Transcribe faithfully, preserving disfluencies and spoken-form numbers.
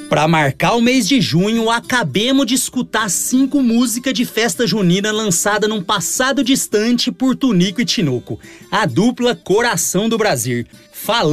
Pra marcar o mês de junho, acabemos de escutar cinco músicas de festa junina lançada num passado distante por Tunico e Tinoco, a dupla Coração do Brasil. Falando